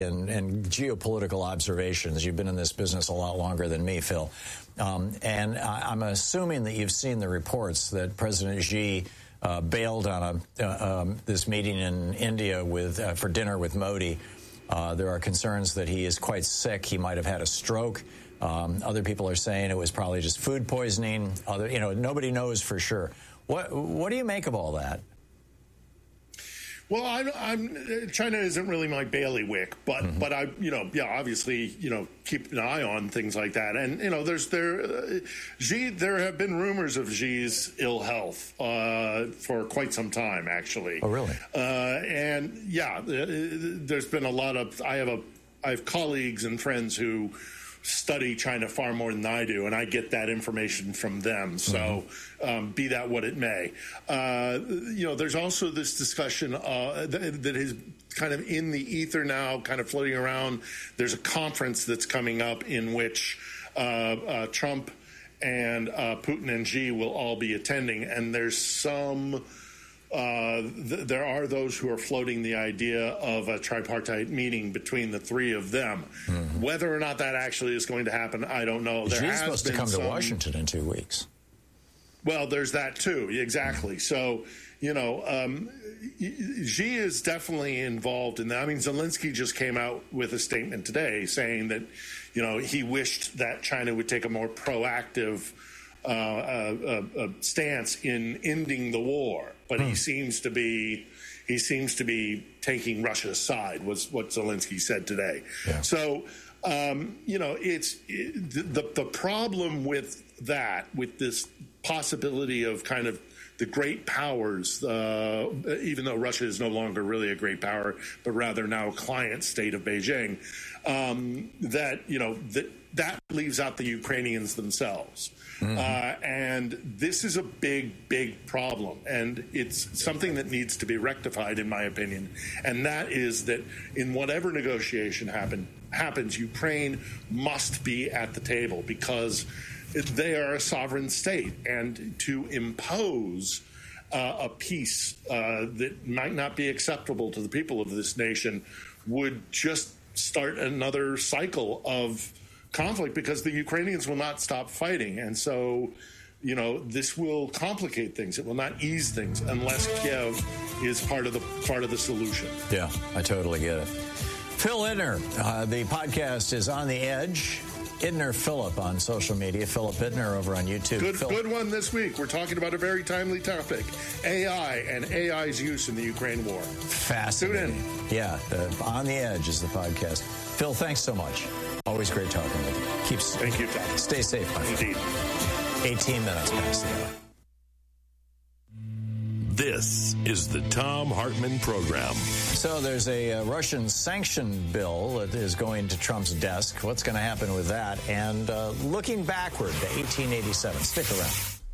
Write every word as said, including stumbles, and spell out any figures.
And, and geopolitical observations. You've been in this business a lot longer than me, Phil. Um, and I, I'm assuming that you've seen the reports that President Xi uh, bailed on a, uh, um, this meeting in India with uh, for dinner with Modi. Uh, there are concerns that he is quite sick. He might have had a stroke. Um, other people are saying it was probably just food poisoning. Other, you know, nobody knows for sure. What what do you make of all that? Well, I'm, I'm, China isn't really my bailiwick, but mm-hmm. but I, you know, yeah, obviously, you know, keep an eye on things like that. And you know, there's there, uh, Xi. There have been rumors of Xi's ill health uh, for quite some time, actually. Oh, really? Uh, and yeah, there's been a lot of. I have a, I have colleagues and friends who study China far more than I do, and I get that information from them. So mm-hmm. um, be that what it may. Uh, you know, there's also this discussion uh, that, that is kind of in the ether now, kind of floating around. There's a conference that's coming up in which uh, uh, Trump and uh, Putin and Xi will all be attending, and there's some... Uh, th- there are those who are floating the idea of a tripartite meeting between the three of them. Mm-hmm. Whether or not that actually is going to happen, I don't know. There Xi's supposed to come some... to Washington in two weeks. Well, there's that too, exactly. So, you know, um, Xi is definitely involved in that. I mean, Zelensky just came out with a statement today saying that, you know, he wished that China would take a more proactive uh, uh, uh, stance in ending the war. But hmm. he seems to be he seems to be taking Russia's side, was what Zelensky said today. Yeah. So, um, you know, it's it, the the problem with that, with this possibility of kind of the great powers, uh, even though Russia is no longer really a great power, but rather now a client state of Beijing, um, that, you know, that that leaves out the Ukrainians themselves. Mm-hmm. Uh, and this is a big, big problem. And it's something that needs to be rectified, in my opinion. And that is that in whatever negotiation happen, happens, Ukraine must be at the table because they are a sovereign state. And to impose uh, a peace uh, that might not be acceptable to the people of this nation would just start another cycle of conflict, because the Ukrainians will not stop fighting. And so, you know, this will complicate things. It will not ease things unless Kiev is part of the part of the solution. Yeah, I totally get it. Phil Ittner, uh, the podcast is On the Edge. Ittner Philip on social media. Philip Ittner over on YouTube. Good, Phil- good one this week. We're talking about a very timely topic: A I and A I's use in the Ukraine war. Fascinating. Tune in. Yeah, the, On the Edge is the podcast. Phil, thanks so much. Always great talking with you. Keep, Thank you, Tom. Stay safe, my friend. Indeed. eighteen minutes past the hour. This is the Thom Hartmann Program. So there's a uh, Russian sanction bill that is going to Trump's desk. What's going to happen with that? And uh, looking backward to eighteen eighty-seven. Stick around.